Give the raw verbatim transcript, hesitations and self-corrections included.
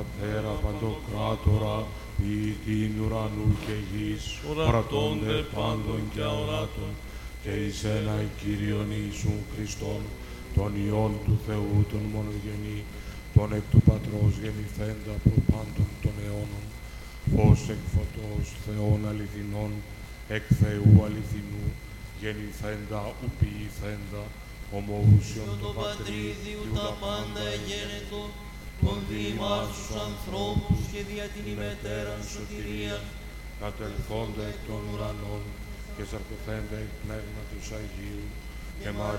Πατέρα Παντοκράτορα, ποιητήν ουρανού και γης, ορατώνται πάντων και αοράτων, και εις ένα Κύριον Ιησούν Χριστόν, τον Υιόν του Θεού, τον μονογενή, τον εκ του Πατρός γεννηθέντα προ πάντων των αιώνων, φως εκ φωτός Θεών αληθινών, εκ Θεού αληθινού, γεννηθέντα ου ποιηθέντα, ομοούσιον το Πατρί, διού τα πάντα εγένετο, τον διημάς τους ανθρώπους και δια την ημετέραν σωτηρίαν, κατελθόντα εκ των ουρανών και σαρκωθέντα εκ Πνεύματος Αγίου, και Μαρία